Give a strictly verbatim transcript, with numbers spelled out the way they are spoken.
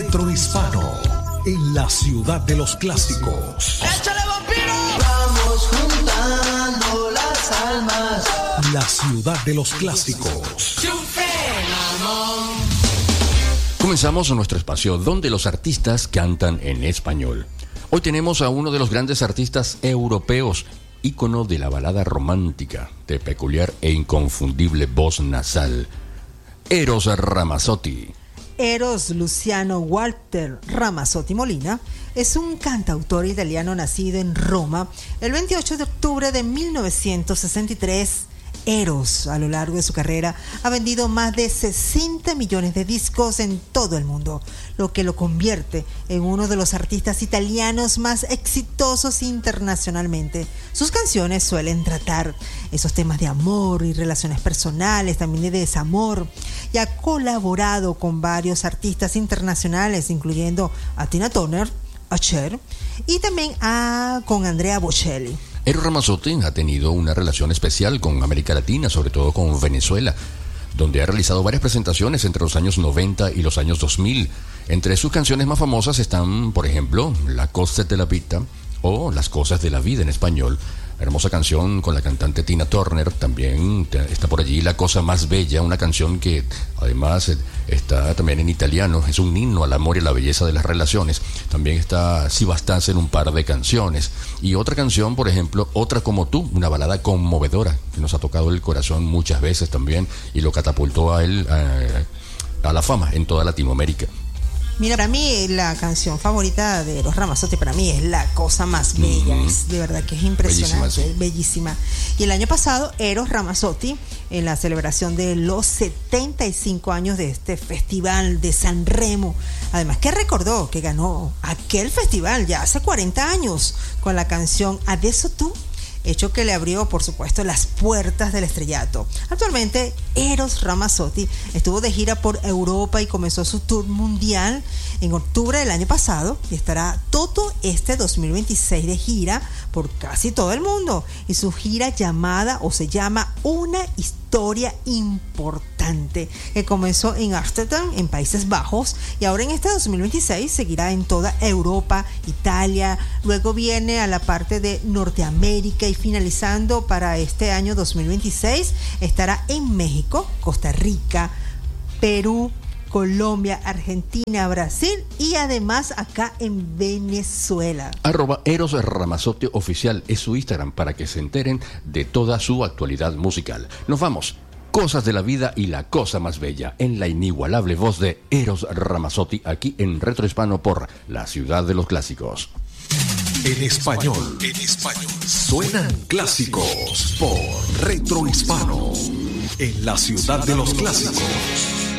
Retrohispano, en la ciudad de los clásicos. ¡Échale, vampiro! Vamos juntando las almas. La ciudad de los clásicos. Comenzamos nuestro espacio donde los artistas cantan en español. Hoy tenemos a uno de los grandes artistas europeos, ícono de la balada romántica, de peculiar e inconfundible voz nasal, Eros Ramazzotti. Eros Luciano Walter Ramazzotti Molina es un cantautor italiano nacido en Roma el veintiocho de octubre de mil novecientos sesenta y tres. Eros, a lo largo de su carrera, ha vendido más de sesenta millones de discos en todo el mundo, lo que lo convierte en uno de los artistas italianos más exitosos internacionalmente. Sus canciones suelen tratar esos temas de amor y relaciones personales, también de desamor, y ha colaborado con varios artistas internacionales, incluyendo a Tina Turner, a Cher y también a, con Andrea Bocelli. Eros Ramazzotti ha tenido una relación especial con América Latina, sobre todo con Venezuela, donde ha realizado varias presentaciones entre los años noventa y los años dos mil. Entre sus canciones más famosas están, por ejemplo, La Cosa de la Vita o Las Cosas de la Vida en español. Hermosa canción con la cantante Tina Turner. También está por allí La Cosa Más Bella, una canción que además está también en italiano. Es un himno al amor y a la belleza de las relaciones. También está Si Bastasse en un par de canciones. Y otra canción, por ejemplo, Otra Como Tú, una balada conmovedora que nos ha tocado el corazón muchas veces también y lo catapultó a él a, a la fama en toda Latinoamérica. Mira, para mí la canción favorita de Eros Ramazzotti para mí es La Cosa Más Bella. Mm-hmm. Es de verdad que es impresionante, bellísima, sí. bellísima. Y el año pasado, Eros Ramazzotti, en la celebración de los setenta y cinco años de este festival de Sanremo, además que recordó que ganó aquel festival ya hace cuarenta años con la canción Adesso Tu, hecho que le abrió, por supuesto, las puertas del estrellato. Actualmente, Eros Ramazzotti estuvo de gira por Europa y comenzó su tour mundial en octubre del año pasado y estará todo este dos mil veintiséis de gira por casi todo el mundo. Y su gira llamada o se llama Una Historia Importante, que comenzó en Ámsterdam, en Países Bajos, y ahora en este dos mil veintiséis seguirá en toda Europa, Italia, luego viene a la parte de Norteamérica y finalizando para este año dos mil veintiséis estará en México, Costa Rica, Perú, Colombia, Argentina, Brasil y además acá en Venezuela. Arroba Eros Ramazzotti Oficial es su Instagram para que se enteren de toda su actualidad musical. Nos vamos. Cosas de la Vida y La Cosa Más Bella en la inigualable voz de Eros Ramazzotti aquí en Retrohispano por la ciudad de los clásicos. En español, en español, suenan clásicos por Retrohispano en la ciudad de los clásicos.